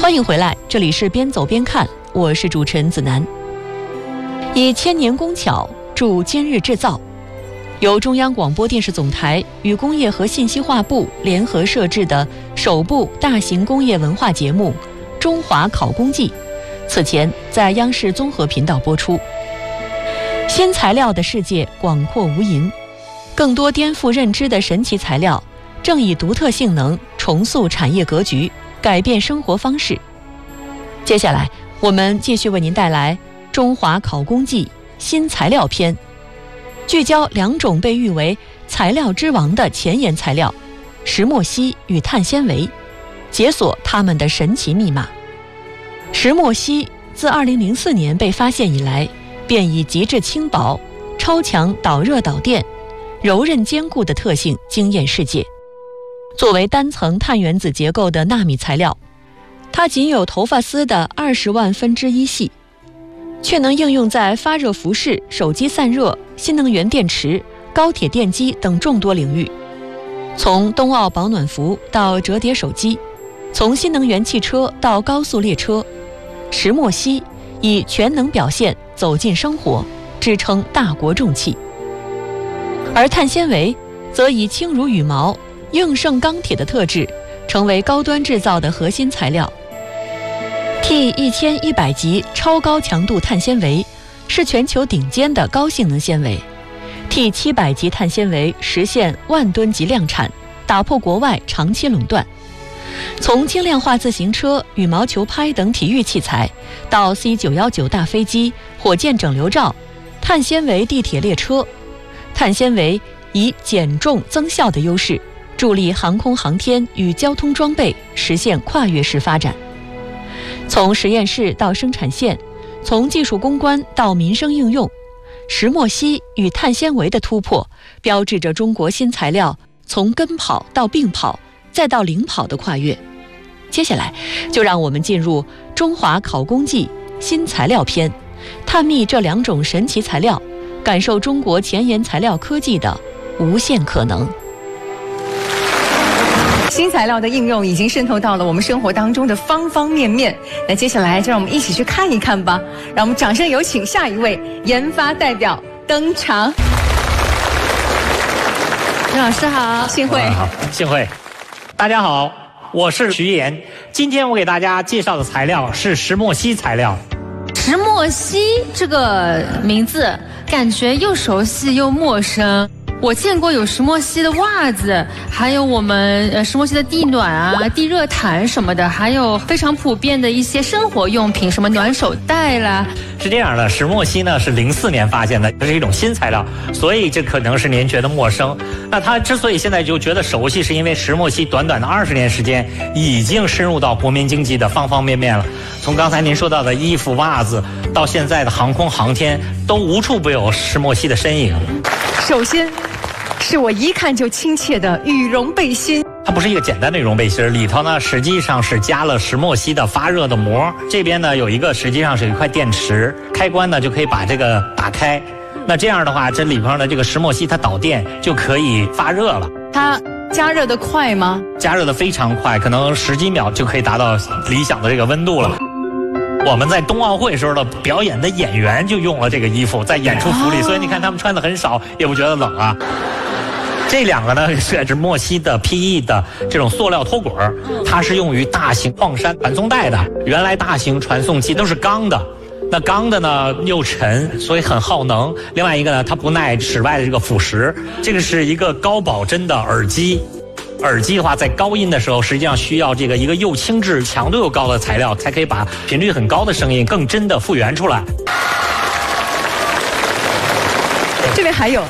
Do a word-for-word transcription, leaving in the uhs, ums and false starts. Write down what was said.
欢迎回来，这里是边走边看，我是主持人子楠。以千年工巧铸今日制造，由中央广播电视总台与工业和信息化部联合设置的首部大型工业文化节目《中华考工记》，此前在央视综合频道播出。新材料的世界广阔无垠，更多颠覆认知的神奇材料正以独特性能重塑产业格局，改变生活方式。接下来我们继续为您带来《中华考工记》新材料篇，聚焦两种被誉为材料之王的前沿材料石墨烯与碳纤维，解锁它们的神奇密码。石墨烯自二零零四年被发现以来，便以极致轻薄、超强导热导电、柔韧坚固的特性惊艳世界。作为单层碳原子结构的纳米材料，它仅有头发丝的二十万分之一细，却能应用在发热服饰、手机散热、新能源电池、高铁电机等众多领域。从冬奥保暖服到折叠手机，从新能源汽车到高速列车，石墨烯以全能表现走进生活，支撑大国重器。而碳纤维则以轻如羽毛、硬胜钢铁的特质，成为高端制造的核心材料。T 一千一百级超高强度碳纤维是全球顶尖的高性能纤维， T 七百级碳纤维实现万吨级量产，打破国外长期垄断。从轻量化自行车、羽毛球拍等体育器材，到 C 九一九大飞机、火箭整流罩、碳纤维地铁列车，碳纤维以减重增效的优势，助力航空航天与交通装备实现跨越式发展。从实验室到生产线，从技术攻关到民生应用，石墨烯与碳纤维的突破，标志着中国新材料从跟跑到并跑再到领跑的跨越。接下来就让我们进入中华考工记新材料篇，探秘这两种神奇材料，感受中国前沿材料科技的无限可能。 新材料的应用已经渗透到了我们生活当中的方方面面，那接下来就让我们一起去看一看吧。让我们掌声有请下一位研发代表登场。陈老师好。幸会。 好，幸会。大家好，我是徐岩。今天我给大家介绍的材料是石墨烯材料。 石墨烯这个名字感觉又熟悉又陌生。我见过有石墨烯的袜子，还有我们呃石墨烯的地暖啊、地热毯什么的，还有非常普遍的一些生活用品，什么暖手袋啦。 是这样的，石墨烯呢是零四年发现的，这是一种新材料，所以这可能是您觉得陌生。那它之所以现在就觉得熟悉，是因为石墨烯短短的二十年时间，已经深入到国民经济的方方面面了。从刚才您说到的衣服、袜子，到现在的航空航天，都无处不有石墨烯的身影。 首先是我一看就亲切的羽绒背心， 它不是一个简单的羽绒背心，里头呢实际上是加了石墨烯的发热的膜。这边呢有一个实际上是一块电池，开关呢就可以把这个打开。那这样的话，这里边的这个石墨烯它导电就可以发热了。 它加热的快吗？ 加热的非常快，可能十几秒就可以达到理想的这个温度了。我们在冬奥会时候的表演的演员就用了这个衣服在演出服里，所以你看他们穿的很少，也不觉得冷啊。这两个呢是石墨烯的 P E 的这种塑料脱轨，它是用于大型矿山传送带的。原来大型传送器都是钢的，那钢的呢又沉，所以很耗能。另外一个呢，它不耐室外的这个腐蚀。这个是一个高保真的耳机。耳机的话，在高音的时候，实际上需要这个一个又轻质、强度又高的材料，才可以把频率很高的声音更真的复原出来。 这边还有